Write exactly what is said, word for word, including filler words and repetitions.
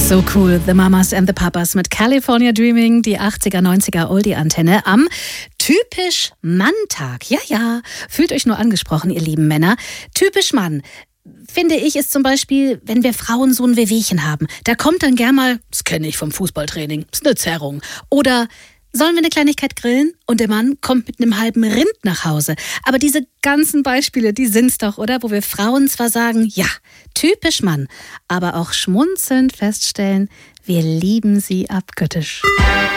So cool, The Mamas and the Papas mit California Dreaming, die achtziger, neunziger Oldie-Antenne am Typisch Mann-Tag. Ja, ja, fühlt euch nur angesprochen, ihr lieben Männer. Typisch Mann, finde ich, ist zum Beispiel, wenn wir Frauen so ein Wehwehchen haben. Da kommt dann gern mal, das kenne ich vom Fußballtraining, ist eine Zerrung. Oder sollen wir eine Kleinigkeit grillen? Und der Mann kommt mit einem halben Rind nach Hause. Aber diese ganzen Beispiele, die sind's doch, oder? Wo wir Frauen zwar sagen, ja, typisch Mann, aber auch schmunzelnd feststellen, wir lieben sie abgöttisch.